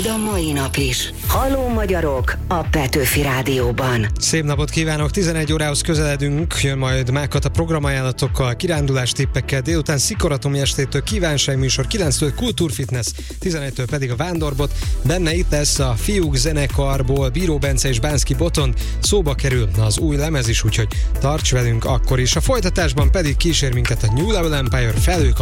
tud a mai nap is. Halló magyarok a Petőfi Rádióban. Szép napot kívánok, 11 órához közeledünk, jön majd Mákat a programajánlatokkal, kirándulás tippekkel, délután Szikoratomi estétől kívánságműsor, 9-től kultúrfitness, 11-től pedig a Vándorbot. Benne itt lesz a Fiúk zenekarból Bíró Bence és Bánszky Botond, szóba kerül az új lemez is, úgyhogy tarts velünk akkor is. A folytatásban pedig kísér minket a New Level Empire, Felők